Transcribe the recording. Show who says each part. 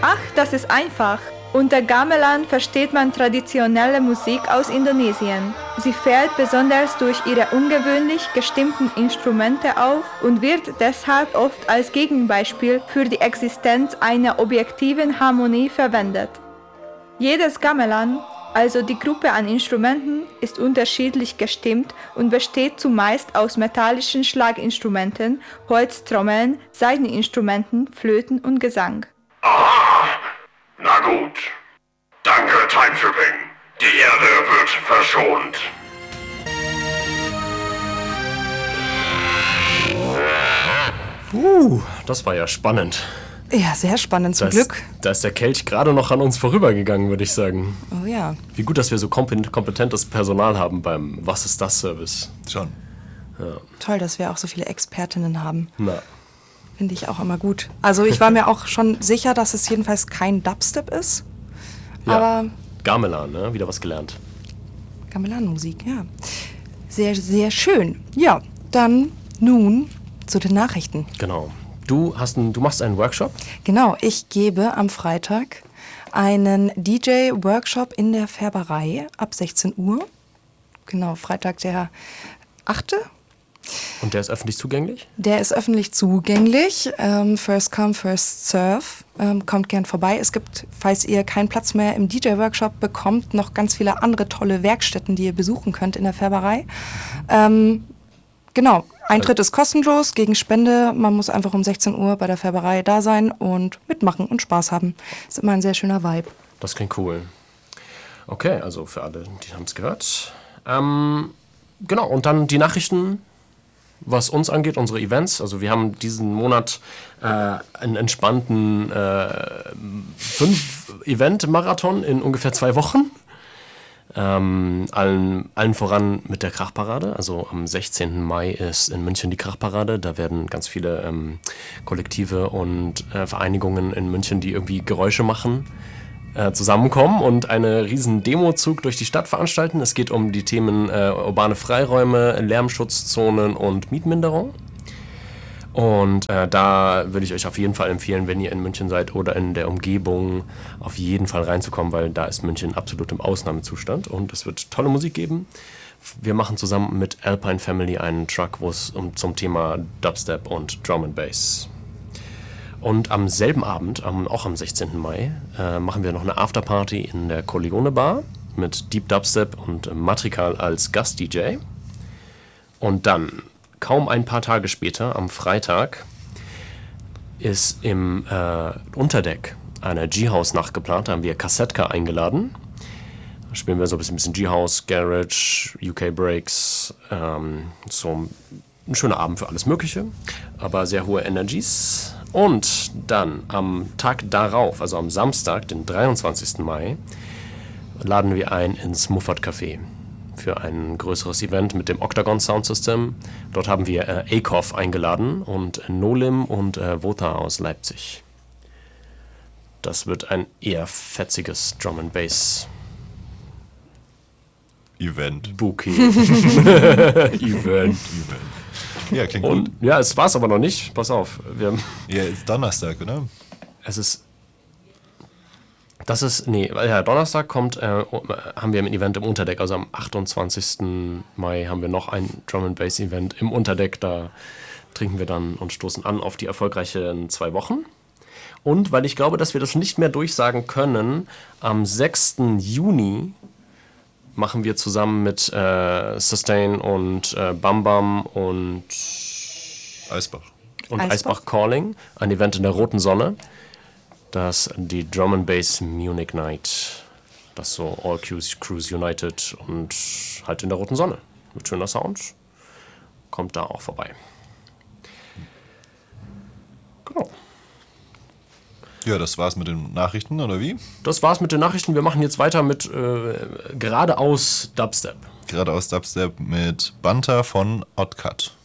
Speaker 1: Ach, das ist einfach. Unter Gamelan versteht man traditionelle Musik aus Indonesien. Sie fällt besonders durch ihre ungewöhnlich gestimmten Instrumente auf und wird deshalb oft als Gegenbeispiel für die Existenz einer objektiven Harmonie verwendet. Jedes Gamelan, also die Gruppe an Instrumenten, ist unterschiedlich gestimmt und besteht zumeist aus metallischen Schlaginstrumenten, Holztrommeln, Saiteninstrumenten, Flöten und Gesang.
Speaker 2: Aha! Na gut. Danke, Time-Tripping. Die Erde wird verschont.
Speaker 3: Das war ja spannend.
Speaker 4: Ja, sehr spannend, zum Glück.
Speaker 3: Da ist der Kelch gerade noch an uns vorübergegangen, würde ich sagen.
Speaker 4: Oh ja.
Speaker 3: Wie gut, dass wir so kompetentes Personal haben beim Was ist das Service.
Speaker 5: Schon.
Speaker 3: Ja.
Speaker 4: Toll, dass wir auch so viele Expertinnen haben.
Speaker 3: Na.
Speaker 4: Finde ich auch immer gut. Also ich war mir auch schon sicher, dass es jedenfalls kein Dubstep ist.
Speaker 3: Ja.
Speaker 4: Aber
Speaker 3: Gamelan, ne? Wieder was gelernt.
Speaker 4: Gamelan-Musik, ja. Sehr, sehr schön. Ja, dann nun zu den Nachrichten.
Speaker 3: Genau. Du machst einen Workshop?
Speaker 4: Genau, ich gebe am Freitag einen DJ-Workshop in der Färberei ab 16 Uhr. Genau, Freitag der 8.
Speaker 3: Und der ist öffentlich zugänglich?
Speaker 4: Der ist öffentlich zugänglich. First come, first serve. Kommt gern vorbei. Es gibt, falls ihr keinen Platz mehr im DJ-Workshop bekommt, noch ganz viele andere tolle Werkstätten, die ihr besuchen könnt in der Färberei. Genau, Eintritt ist kostenlos, gegen Spende. Man muss einfach um 16 Uhr bei der Färberei da sein und mitmachen und Spaß haben. Ist immer ein sehr schöner Vibe.
Speaker 3: Das klingt cool. Okay, also für alle, die haben es gehört. Genau, und dann die Nachrichten, was uns angeht, unsere Events. Also wir haben diesen Monat einen entspannten 5-Event-Marathon in ungefähr 2 Wochen. Allen voran mit der Krachparade. Also am 16. Mai ist in München die Krachparade. Da werden ganz viele Kollektive und Vereinigungen in München, die irgendwie Geräusche machen, zusammenkommen und einen riesen Demozug durch die Stadt veranstalten. Es geht um die Themen urbane Freiräume, Lärmschutzzonen und Mietminderung. Und da würde ich euch auf jeden Fall empfehlen, wenn ihr in München seid oder in der Umgebung, auf jeden Fall reinzukommen, weil da ist München absolut im Ausnahmezustand und es wird tolle Musik geben. Wir machen zusammen mit Alpine Family einen Truck, wo es zum Thema Dubstep und Drum and Bass. Und am selben Abend, auch am 16. Mai, machen wir noch eine Afterparty in der Corleone Bar mit Deep Dubstep und Matrikal als Gast-DJ. Und dann, kaum ein paar Tage später, am Freitag, ist im Unterdeck eine G-House-Nacht geplant. Da haben wir Kassetka eingeladen. Da spielen wir so ein bisschen G-House, Garage, UK Breaks. So ein schöner Abend für alles Mögliche, aber sehr hohe Energies. Und dann am Tag darauf, also am Samstag, den 23. Mai, laden wir ein ins Muffert Café für ein größeres Event mit dem Octagon Sound System. Dort haben wir Akov eingeladen und Nolim und Vota aus Leipzig. Das wird ein eher fetziges Drum and Bass
Speaker 5: Event.
Speaker 3: Bouquet. Event.
Speaker 5: Ja, klingt
Speaker 3: Und
Speaker 5: gut.
Speaker 3: ja, es war's aber noch nicht. Pass auf.
Speaker 5: Ja, ist Donnerstag, oder?
Speaker 3: Donnerstag haben wir ein Event im Unterdeck. Also am 28. Mai haben wir noch ein Drum and Bass Event im Unterdeck. Da trinken wir dann und stoßen an auf die erfolgreichen 2 Wochen. Und weil ich glaube, dass wir das nicht mehr durchsagen können, am 6. Juni machen wir zusammen mit Sustain und Bam Bam und Eisbach Calling ein Event in der Roten Sonne. Das die Drum and Bass Munich Night. Das so All Crews United und halt in der Roten Sonne. Mit schöner Sound. Kommt da auch vorbei. Genau.
Speaker 5: Ja, das war's mit den Nachrichten, oder wie?
Speaker 3: Das war's mit den Nachrichten. Wir machen jetzt weiter mit geradeaus Dubstep.
Speaker 5: Geradeaus Dubstep mit Banta von Oddcut.